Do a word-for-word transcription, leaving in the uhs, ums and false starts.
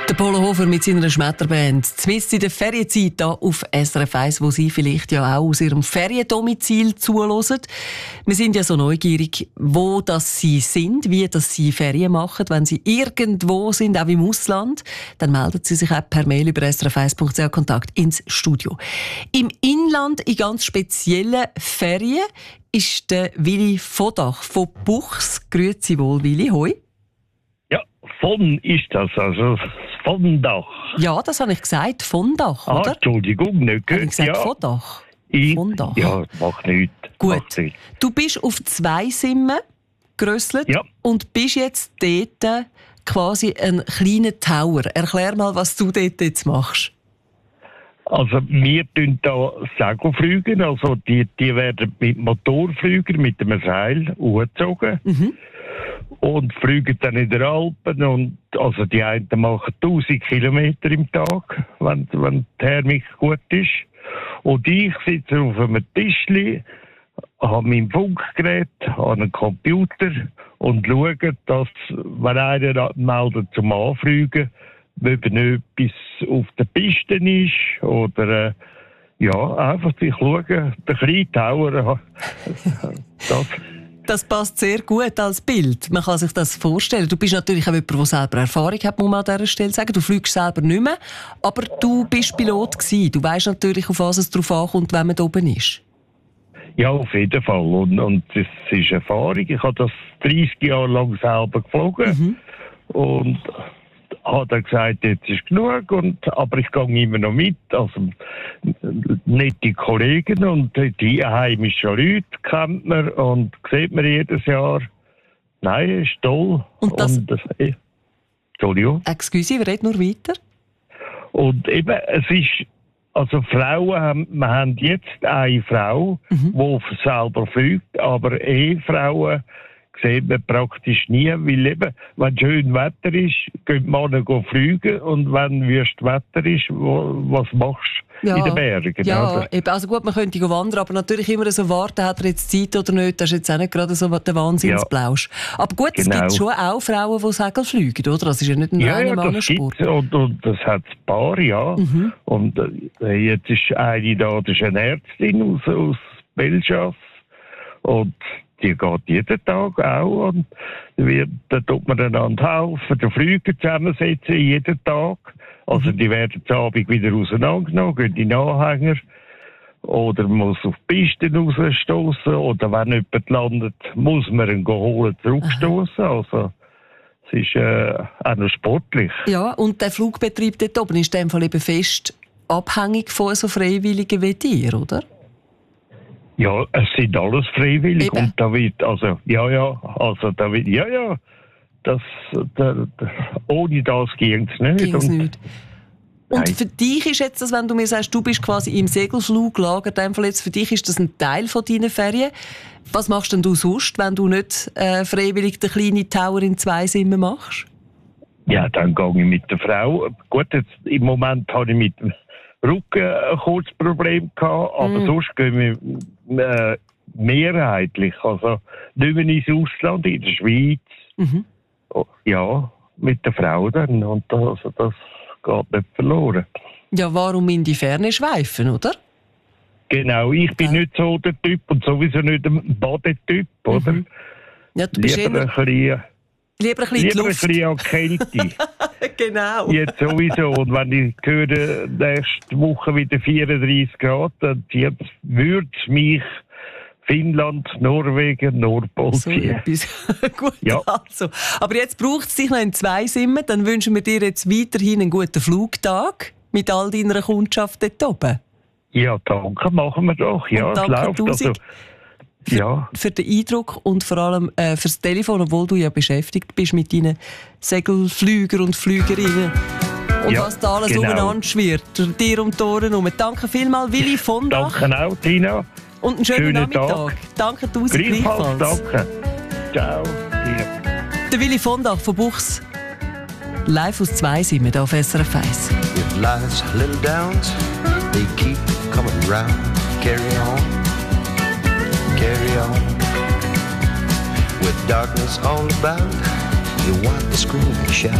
Der Polo Hofer mit seiner Schmetterband. Zumindest in der Ferienzeit hier auf S R F eins, wo Sie vielleicht ja auch aus Ihrem Feriendomizil zuhören. Wir sind ja so neugierig, wo das Sie sind, wie das Sie Ferien machen. Wenn Sie irgendwo sind, auch im Ausland, dann melden Sie sich auch per Mail über s r f eins punkt c h Kontakt ins Studio. Im Inland, in ganz speziellen Ferien, ist der Willi Vodach von Buchs. Grüezi wohl, Willi. Hoi. Ja, von ist das, also von Dach. Ja, das habe ich gesagt, von Dach, ah, oder? Entschuldigung, nicht Habe ich gut. gesagt, Ja. von Dach? Ich, Von Dach. Ja, macht nichts. Gut. Macht nichts. Du bist auf zwei Simmen gerösselt Ja. und bist jetzt dort quasi ein kleiner Tower. Erklär mal, was du dort jetzt machst. Also wir tun da Segelflüge, also die, die werden mit Motorflügern, mit einem Seil hochgezogen. Mhm. Und fliegen dann in den Alpen. Und, also die einen machen tausend Kilometer im Tag, wenn, wenn die Thermik gut ist. Und ich sitze auf einem Tischli, habe mein Funkgerät, habe einen Computer und schaue, dass, wenn einer meldet zum Anfliegen, ob etwas auf der Piste ist oder äh, ja, einfach ich schaue, den kleinen Tower. das. Das passt sehr gut als Bild. Man kann sich das vorstellen. Du bist natürlich auch jemand, der selber Erfahrung hat, muss man an dieser Stelle sagen. Du fliegst selber nicht mehr, aber du bist Pilot gewesen. Du weißt natürlich, auf was es drauf ankommt, wenn man da oben ist. Ja, auf jeden Fall. Und, und das ist Erfahrung. Ich habe das dreißig Jahre lang selber geflogen. Mhm. Und habe dann gesagt, jetzt ist genug. Und, aber ich gehe immer noch mit. Also, nette Kollegen und die einheimischen Leute kennt man und sieht man jedes Jahr. Nein, ist toll. Und das... Und, äh, Entschuldigung. Excuse, wir reden nur weiter. Und eben, es ist, also Frauen haben, wir haben jetzt eine Frau, Mhm. die selber fliegt, aber Ehefrauen sieht man praktisch nie, weil eben, wenn schön Wetter ist, gehen die Männer fliegen und wenn wüst Wetter ist, wo, was machst du Ja, in den Bergen? ja oder? eben, also gut, man könnte go wandern, aber natürlich immer so warten, hat er jetzt Zeit oder nicht, das ist jetzt auch nicht gerade so der Wahnsinnsplausch. Aber gut, es Genau. gibt schon auch Frauen, die Segel fliegen, oder? Das ist ja nicht ein Ja, reiner ja, das Mannensport. gibt's und, und das hat ein paar, ja. Mhm. Und äh, jetzt ist eine da, das ist eine Ärztin aus, aus Belschaf und die geht jeden Tag auch und wird, da tut man einander helfen, die Flüge zusammensetzen jeden Tag. Also die werden am Abend wieder auseinandergenommen, gehen in den Anhänger oder man muss auf die Pisten rausstoßen oder wenn jemand landet, muss man ihn holen, zurückstoßen. Also es ist äh, auch noch sportlich. Ja, und der Flugbetrieb dort oben ist in dem Fall eben fest abhängig von so Freiwilligen wie dir, oder? Ja, es sind alles freiwillig Eben. und da wird, also, ja, ja, also da wird, ja, ja, das, da, da, ohne das ging es nicht. Ging's und, nicht. Und Nein. für dich ist jetzt das, wenn du mir sagst, du bist quasi im Segelfluglager, in dem Fall jetzt, für dich ist das ein Teil von deinen Ferien. Was machst denn du sonst, wenn du nicht äh, freiwillig den kleinen Tower in zwei Simmen machst? Ja, dann gehe ich mit der Frau. Gut, jetzt, im Moment habe ich mit dem Rücken ein kurzes Problem gehabt, aber Mm. sonst gehen wir äh, mehrheitlich, also nicht mehr ins Ausland, in der Schweiz. Mhm. Oh, ja, mit der Frau dann und das, also das geht nicht verloren. Ja, warum in die Ferne schweifen, oder? Genau, ich bin Ja. nicht so der Typ und sowieso nicht ein Badetyp, oder? Mhm. Ja, du bist Lieber ein eher, bisschen, lieber ein bisschen die lieber ein Luft. bisschen an Kälte. Genau. Jetzt sowieso. Und wenn ich höre, nächste Woche wieder vierunddreißig Grad, dann würde es mich Finnland, Norwegen, Nordpol So ziehen. etwas. Gut, Ja. also. Aber jetzt braucht es dich noch in zwei Simmen. Dann wünschen wir dir jetzt weiterhin einen guten Flugtag mit all deiner Kundschaft dort oben. Ja, danke, machen wir doch. Ja, Und es danke läuft. tausend. Also, ja, Für den Eindruck und vor allem äh, fürs Telefon, obwohl du ja beschäftigt bist mit deinen Segelflüger und Flügerinnen. Und Ja, was da alles genau. umeinander schwirrt. Dir um die Ohren herum. Danke vielmals, Willi von Dach. danke auch, Tina. Und einen schönen, Schönen Nachmittag. Tag. Danke tausend Gleichfalls, gleichfalls. danke. Ciao, Tina. Der Willi von Dach von Buchs. Live aus zwei sind wir hier auf S R F eins. With life's little downs, they keep coming round. Carry on, carry on. With darkness all about, you want to scream and shout.